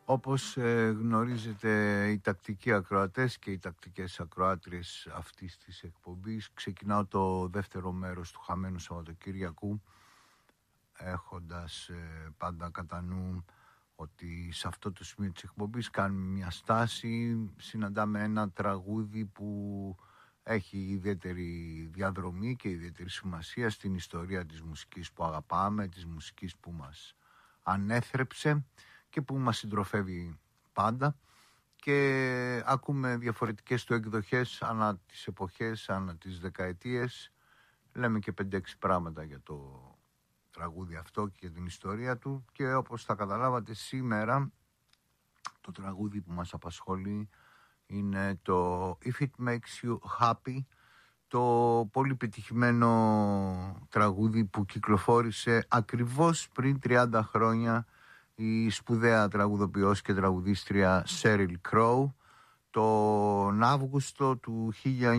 Όπως γνωρίζετε, οι τακτικοί ακροατές και οι τακτικές ακροάτριες αυτής της εκπομπής, ξεκινάω το δεύτερο μέρος του χαμένου Σαββατοκύριακου έχοντας πάντα κατά νου ότι σε αυτό το σημείο της εκπομπής κάνουμε μια στάση, συναντάμε ένα τραγούδι που έχει ιδιαίτερη διαδρομή και ιδιαίτερη σημασία στην ιστορία της μουσικής που αγαπάμε, της μουσικής που μας ανέθρεψε και που μας συντροφεύει πάντα, και ακούμε διαφορετικές του εκδοχές ανά τις εποχές, ανά τις δεκαετίες. Λέμε και 5-6 πράγματα για το τραγούδι αυτό και για την ιστορία του, και όπως θα καταλάβατε σήμερα το τραγούδι που μας απασχολεί είναι το If It Makes You Happy, το πολύ πετυχημένο τραγούδι που κυκλοφόρησε ακριβώς πριν 30 χρόνια η σπουδαία τραγουδοποιός και τραγουδίστρια Sheryl Crow. Τον Αύγουστο του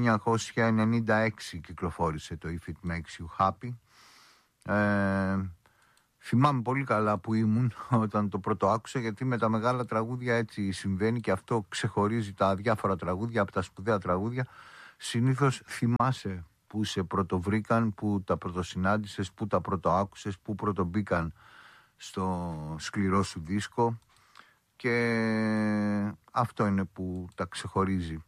1996 κυκλοφόρησε το If It Makes You Happy. Θυμάμαι πολύ καλά που ήμουν όταν το πρώτο άκουσα, γιατί με τα μεγάλα τραγούδια έτσι συμβαίνει και αυτό ξεχωρίζει τα διάφορα τραγούδια από τα σπουδαία τραγούδια. Συνήθως θυμάσαι που σε πρωτοβρήκαν, που τα πρωτοσυνάντησες, που τα πρωτοάκουσες, που πρωτομπήκαν στο σκληρό σου δίσκο, και αυτό είναι που τα ξεχωρίζει.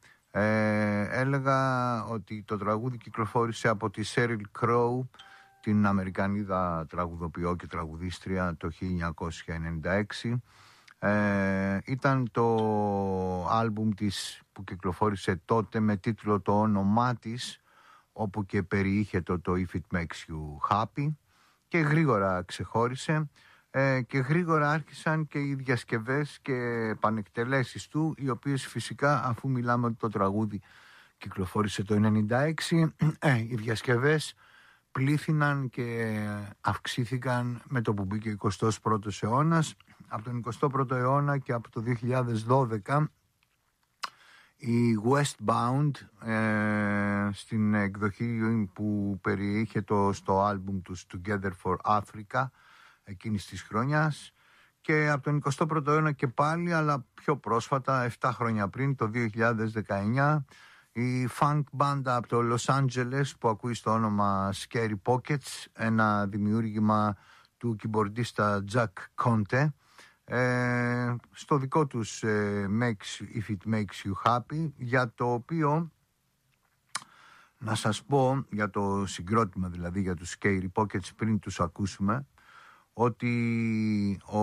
Έλεγα ότι το τραγούδι κυκλοφόρησε από τη Sheryl Crow, την Αμερικανίδα τραγουδοποιό και τραγουδίστρια, το 1996. Ήταν το άλμπουμ της που κυκλοφόρησε τότε με τίτλο το όνομά της, όπου και περιείχε το If It Makes You Happy, και γρήγορα ξεχώρισε και γρήγορα άρχισαν και οι διασκευές και επανεκτελέσεις του, οι οποίες φυσικά, αφού μιλάμε ότι το τραγούδι κυκλοφόρησε το 1996, οι διασκευές πλήθυναν και αυξήθηκαν με το που μπήκε ο 21ος αιώνας. Από τον 21ο αιώνα και από το 2012 η Westbound στην εκδοχή που περιείχε στο άλμπουμ τους Together for Africa εκείνης της χρονιάς, και από τον 21ο αιώνα και πάλι, αλλά πιο πρόσφατα 7 χρόνια πριν, το 2019, η funk μπάντα από το Los Angeles που ακούει στο όνομα Scary Pockets, ένα δημιούργημα του κιμπορντίστα Jack Conte, στο δικό τους If It Makes You Happy, για το οποίο να σας πω, για το συγκρότημα δηλαδή, για τους Scary Pockets, πριν τους ακούσουμε, ότι ο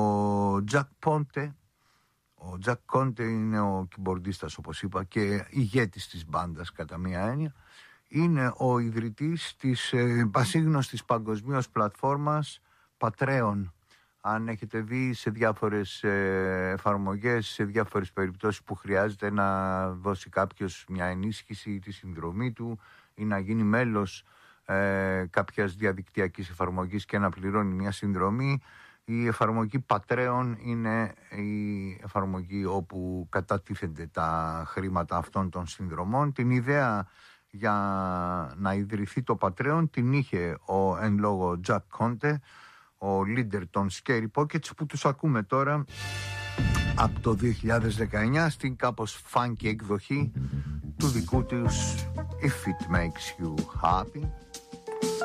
Jack Conte είναι ο κιμπορντίστας, όπως είπα, και ηγέτης της μπάντας κατά μία έννοια. Είναι ο ιδρυτής της πασίγνωστης παγκοσμίως πλατφόρμας Patreon. Αν έχετε δει σε διάφορες εφαρμογές, σε διάφορες περιπτώσεις που χρειάζεται να δώσει κάποιος μια ενίσχυση ή τη συνδρομή του ή να γίνει μέλος κάποιας διαδικτυακής εφαρμογής και να πληρώνει μια συνδρομή, η εφαρμογή Patreon είναι η εφαρμογή όπου κατατίθενται τα χρήματα αυτών των συνδρομών. Την ιδέα για να ιδρυθεί το Patreon την είχε ο εν λόγω Jack Conte, ο leader των Scary Pockets, που τους ακούμε τώρα από το 2019 στην κάπως funky εκδοχή του δικού τους If It Makes You Happy.